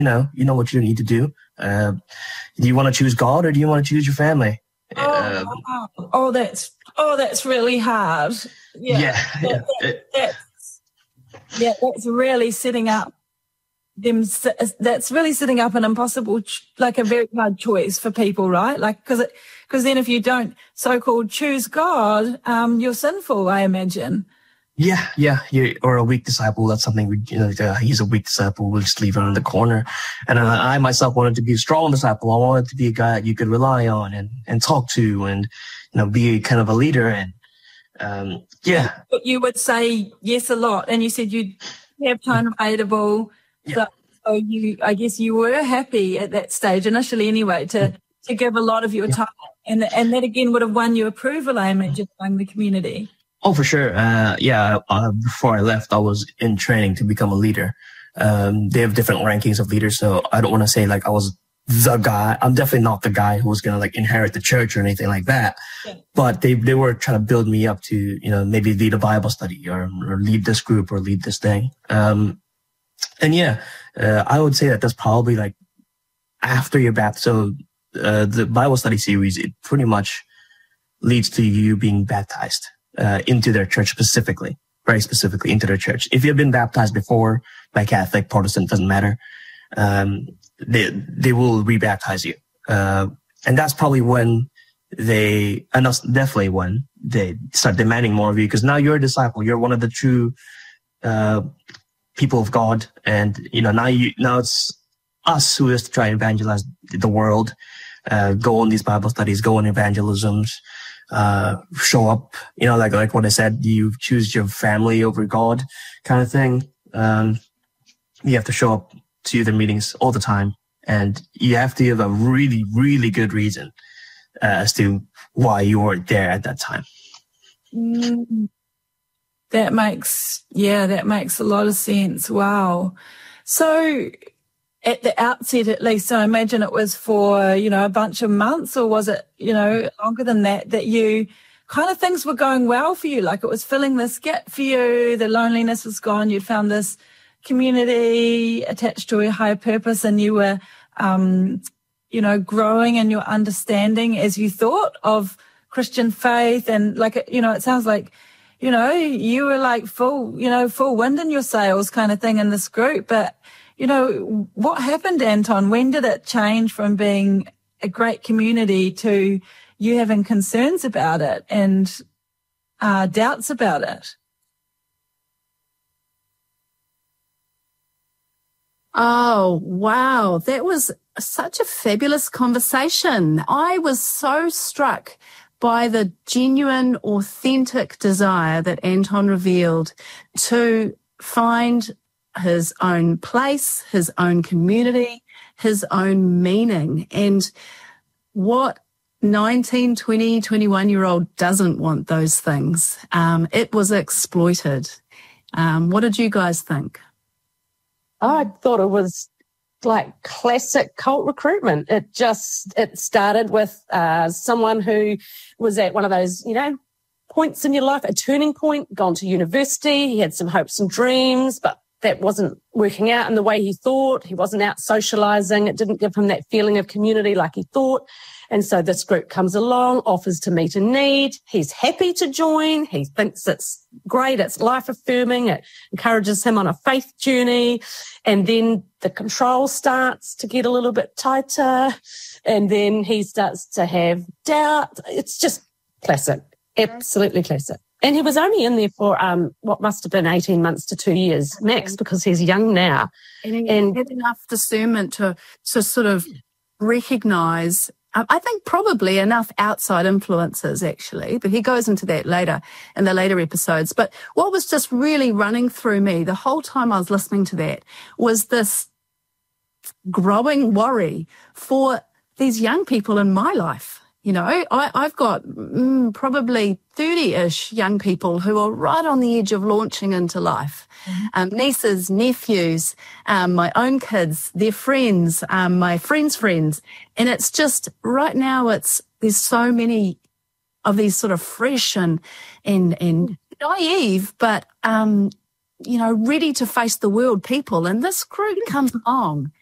you know what you need to do. Do you want to choose God or do you want to choose your family? That's really hard. That's really setting up them. That's really setting up an impossible, like a very hard choice for people, right? Like, because then if you don't so-called choose God, you're sinful, I imagine. Or a weak disciple. That's something he's a weak disciple. We'll just leave him in the corner. And I myself wanted to be a strong disciple. I wanted to be a guy that you could rely on and talk to and, be kind of a leader. And, But you would say yes a lot. And you said you'd have time available. Yeah. So I guess you were happy at that stage initially anyway to give a lot of your time. And that again would have won you approval, I imagine, among the community. Oh, for sure. Before I left, I was in training to become a leader. They have different rankings of leaders, so I don't want to say like I was the guy. I'm definitely not the guy who was going to like inherit the church or anything like that. Yeah. But they were trying to build me up to, maybe lead a Bible study or lead this group or lead this thing. I would say that's probably like after your baptism. So, the Bible study series, it pretty much leads to you being baptized into their church very specifically into their church. If you've been baptized before by Catholic, Protestant, doesn't matter. They will rebaptize you. And that's probably when that's definitely when they start demanding more of you, because now you're a disciple. You're one of the true, people of God. And, now it's us who is to try and evangelize the world, go on these Bible studies, go on evangelisms, show up, like what I said, you choose your family over God kind of thing. You have to show up to the meetings all the time, and you have to have a really, really good reason as to why you weren't there at that time. That makes a lot of sense. Wow. So at the outset, at least, so I imagine it was for, a bunch of months, or was it, longer than that you kind of things were going well for you? Like it was filling this gap for you, the loneliness was gone, you'd found this community attached to a higher purpose, and you were, growing in your understanding as you thought of Christian faith. And like, it sounds like, you were like full wind in your sails kind of thing in this group. But, what happened, Anton? When did it change from being a great community to you having concerns about it and doubts about it? Oh, wow. That was such a fabulous conversation. I was so struck by the genuine, authentic desire that Anton revealed to find his own place, his own community, his own meaning. And what 19, 20, 21-year-old doesn't want those things? It was exploited. What did you guys think? I thought it was like classic cult recruitment. It started with someone who was at one of those, points in your life, a turning point, gone to university. He had some hopes and dreams, but that wasn't working out in the way he thought. He wasn't out socializing. It didn't give him that feeling of community like he thought. And so this group comes along, offers to meet a need. He's happy to join. He thinks it's great. It's life affirming. It encourages him on a faith journey. And then the control starts to get a little bit tighter. And then he starts to have doubt. It's just classic. Absolutely classic. And he was only in there for what must have been 18 months to 2 years max, because he's young now. And he had enough discernment to sort of recognise, I think probably enough outside influences actually, but he goes into that later in the later episodes. But what was just really running through me the whole time I was listening to that was this growing worry for these young people in my life. I've got probably 30-ish young people who are right on the edge of launching into life. Nieces, nephews, my own kids, their friends, my friends' friends. And it's just right now there's so many of these sort of fresh and naive, but, ready to face the world people. And this group comes along